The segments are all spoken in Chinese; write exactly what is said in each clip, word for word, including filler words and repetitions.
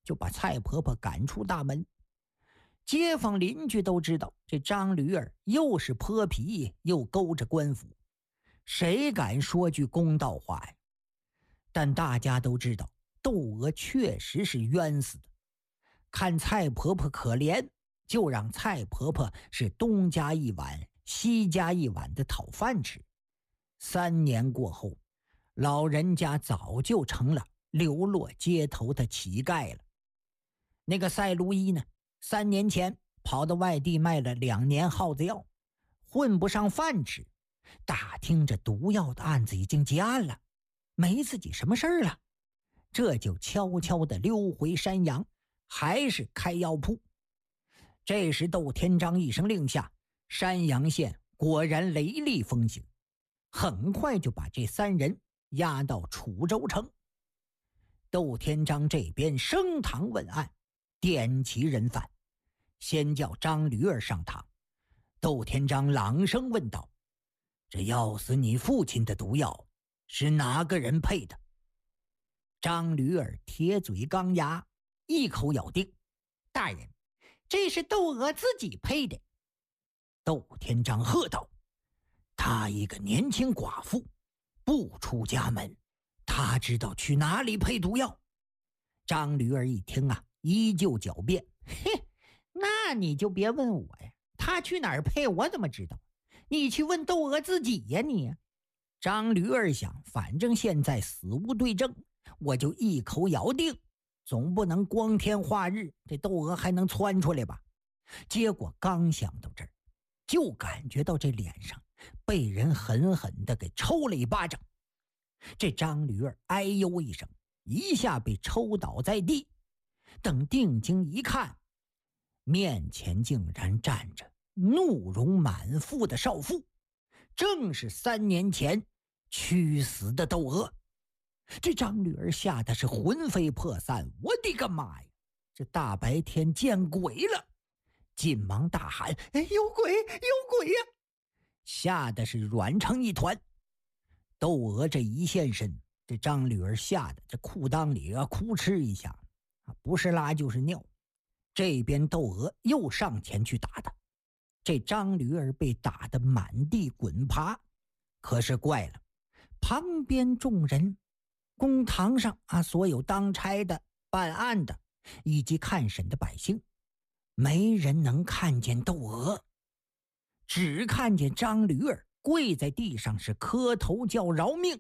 就把蔡婆婆赶出大门。街坊邻居都知道这张驴儿又是泼皮又勾着官府，谁敢说句公道话呀？但大家都知道窦娥确实是冤死的，看蔡婆婆可怜，就让蔡婆婆是东家一碗西家一碗的讨饭吃。三年过后，老人家早就成了流落街头的乞丐了。那个赛卢伊呢，三年前跑到外地卖了两年耗子药，混不上饭吃，打听着毒药的案子已经结案了，没自己什么事儿了，这就悄悄地溜回山阳，还是开药铺。这时窦天章一声令下，山阳县果然雷厉风行，很快就把这三人押到楚州城。窦天章这边升堂问案，点齐人犯，先叫张驴儿上堂。窦天章朗声问道：这要死你父亲的毒药是哪个人配的？张驴儿铁嘴钢牙，一口咬定：大人，这是窦娥自己配的。窦天章喝道：她一个年轻寡妇，不出家门，她知道去哪里配毒药？张驴儿一听啊，依旧狡辩：嘿，那你就别问我呀，她去哪儿配我怎么知道？你去问窦娥自己呀你。张驴儿想，反正现在死无对证，我就一口咬定，总不能光天化日这窦娥还能窜出来吧。结果刚想到这儿，就感觉到这脸上被人狠狠地给抽了一巴掌。这张驴儿哎呦一声，一下被抽倒在地。等定睛一看，面前竟然站着怒容满腹的少妇，正是三年前屈死的窦娥。这张驴儿吓得是魂飞魄散，我的个妈呀，这大白天见鬼了！紧忙大喊：哎，有鬼有鬼呀！吓得是软成一团。窦娥这一现身，这张驴儿吓得这裤裆里啊哭哧一下，不是拉就是尿。这边窦娥又上前去打他，这张驴儿被打得满地滚爬。可是怪了，旁边众人，公堂上啊，所有当差的、办案的以及看审的百姓，没人能看见窦娥，只看见张驴儿跪在地上是磕头叫饶命。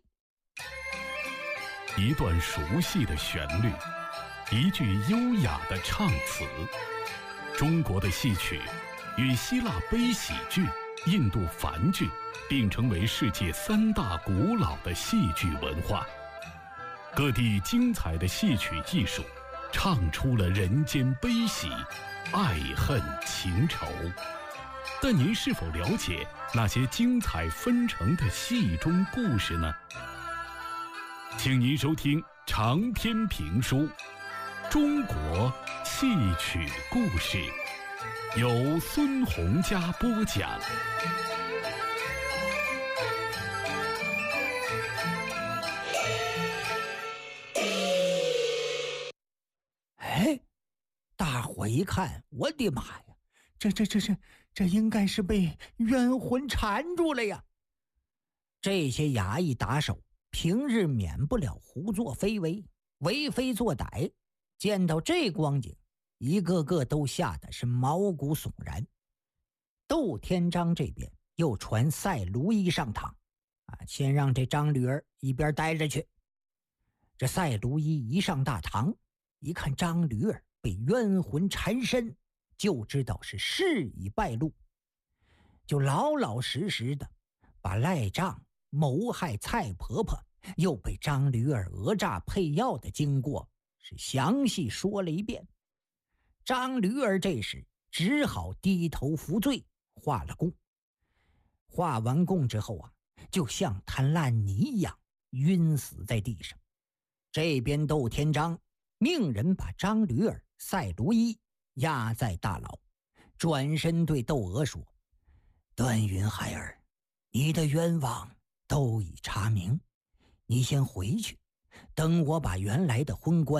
一段熟悉的旋律，一句优雅的唱词。中国的戏曲与希腊悲喜剧、印度梵剧并称为世界三大古老的戏剧文化。各地精彩的戏曲艺术唱出了人间悲喜、爱恨情仇。但您是否了解那些精彩纷呈的戏中故事呢？请您收听长篇评书《中国戏曲故事》，由孙洪嘉播讲。 哎，大伙一看，我的妈呀，这这这这这应该是被冤魂缠住了呀！这些衙役打手平日免不了胡作非为、为非作歹，见到这光景，一个个都吓得是毛骨悚然。窦天章这边又传赛卢一上堂，啊，先让这张驴儿一边待着去。这赛卢一一上大堂，一看张驴儿被冤魂缠身，就知道是事已败露，就老老实实的把赖账、谋害蔡婆婆，又被张驴儿讹诈配药的经过是详细说了一遍。张驴儿这时只好低头服罪，画了供。画完供之后啊，就像滩烂泥一样晕死在地上。这边窦天章命人把张驴儿、赛卢一押在大牢，转身对窦娥说：段云孩儿，你的冤枉都已查明，你先回去，等我把原来的婚官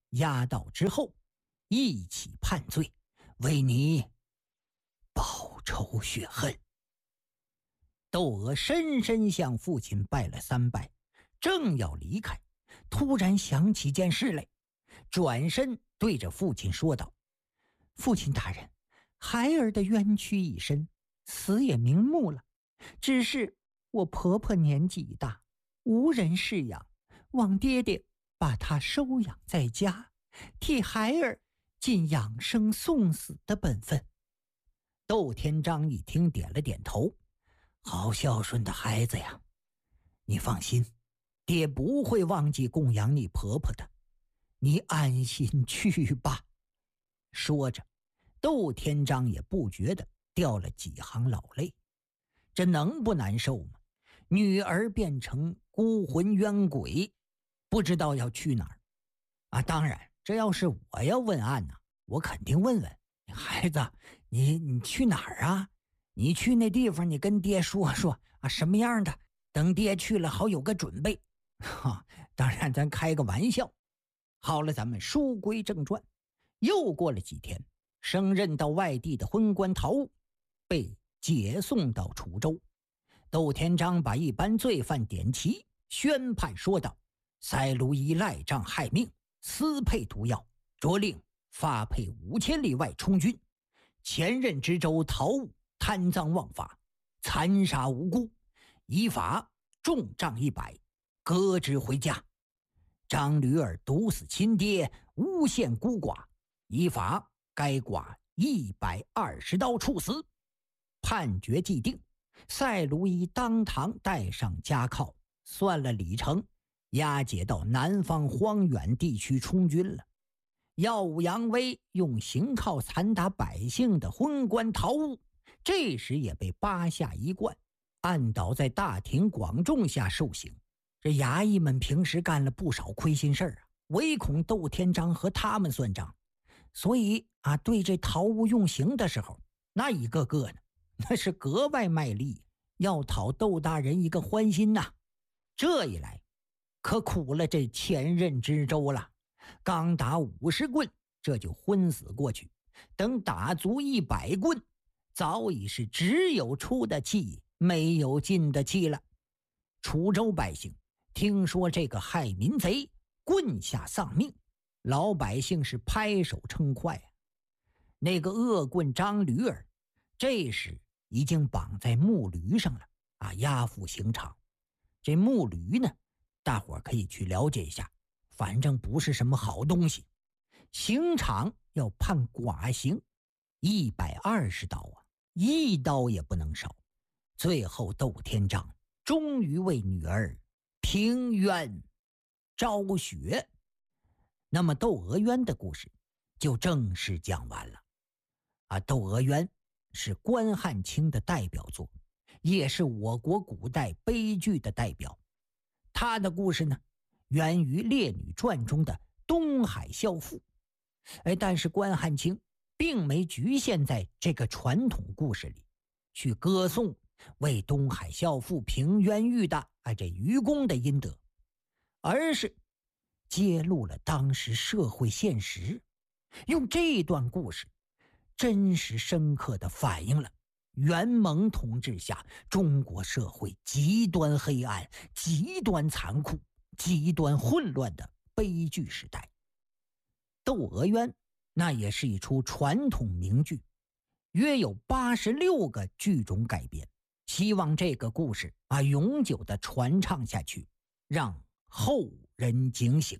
押到之后，一起判罪，为你报仇雪恨。窦娥深深向父亲拜了三拜，正要离开，突然想起件事来，转身对着父亲说道：父亲大人，孩儿的冤屈已深，死也瞑目了，只是我婆婆年纪已大，无人侍养，望爹爹把她收养在家，替孩儿尽养生送死的本分。窦天章一听，点了点头：好孝顺的孩子呀，你放心，爹不会忘记供养你婆婆的，你安心去吧。说着，窦天章也不觉得掉了几行老泪。这能不难受吗？女儿变成孤魂冤鬼，不知道要去哪儿啊！当然，这要是我要问案呢、啊，我肯定问问孩子，你你去哪儿啊？你去那地方，你跟爹说说啊，什么样的，等爹去了好有个准备。哈，当然咱开个玩笑。好了，咱们书归正传。又过了几天，升任到外地的昏官陶务被解送到滁州。窦天章把一般罪犯点齐，宣判说道：赛卢伊赖账害命，私配毒药，着令发配五千里外充军。前任知州陶务贪赃枉法，残杀无辜，依法重杖一百，革职回家。张驴儿毒死亲爹，诬陷孤寡，依法该寡一百二十刀处死。判决既定，赛卢伊当堂带上家靠，算了里程，押解到南方荒远地区充军了。耀武扬威、用刑铐残打百姓的昏官陶务，这时也被扒下一贯，按倒在大庭广众下受刑。这衙役们平时干了不少亏心事儿啊，唯恐窦天章和他们算账，所以啊，对这陶务用刑的时候，那一个个呢，那是格外卖力，要讨窦大人一个欢心呐、啊。这一来，可苦了这前任知州了，刚打五十棍，这就昏死过去。等打足一百棍，早已是只有出的气，没有进的气了。滁州百姓听说这个害民贼棍下丧命，老百姓是拍手称快啊。那个恶棍张驴儿，这时已经绑在木驴上了啊，押赴刑场。这木驴呢，大伙儿可以去了解一下，反正不是什么好东西。刑场要判剐刑，一百二十刀啊，一刀也不能少。最后窦天章终于为女儿平冤昭雪。那么窦娥冤的故事就正式讲完了啊。窦娥冤是关汉卿的代表作，也是我国古代悲剧的代表。他的故事呢，源于《列女传》中的东海孝妇。哎，但是关汉卿并没局限在这个传统故事里，去歌颂为东海孝妇平冤狱的啊这愚公的阴德，而是揭露了当时社会现实，用这段故事真实深刻地反映了元蒙统治下中国社会极端黑暗、极端残酷、极端混乱的悲剧时代。窦娥冤那也是一出传统名剧，约有八十六个剧种改编，希望这个故事啊永久地传唱下去，让后人警醒。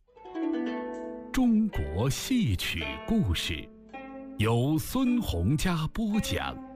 中国戏曲故事由孙洪嘉播讲。